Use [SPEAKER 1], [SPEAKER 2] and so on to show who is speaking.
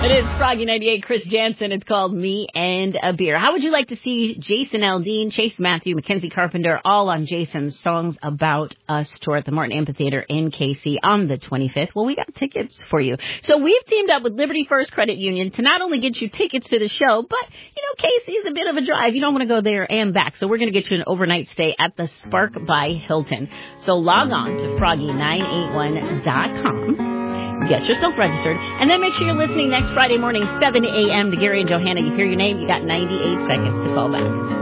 [SPEAKER 1] It is Froggy 98, Chris Jansen. It's called Me and a Beer. How would you like to see Jason Aldean, Chase Matthew, Mackenzie Carpenter, all on Jason's Songs About Us tour at the Martin Amphitheater in KC on the 25th? Well, we got tickets for you. So we've teamed up with Liberty First Credit Union to not only get you tickets to the show, but, KC is a bit of a drive. You don't want to go there and back. So we're going to get you an overnight stay at the Spark by Hilton. So log on to froggy981.com. Get yourself registered, and then make sure you're listening next Friday morning, 7 a.m. to Gary and Johanna. You hear your name, you got 98 seconds to call back.